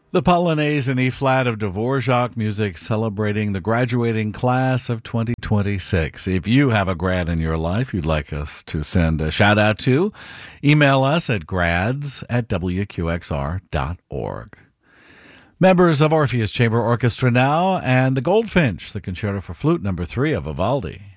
The Polonaise in E-flat of Dvorak music celebrating the graduating class of 2026. If you have a grad in your life you'd like us to send a shout out to, email us at grads@wqxr.org. Members of Orpheus Chamber Orchestra now, and the Goldfinch, the Concerto for Flute No. 3 of Vivaldi.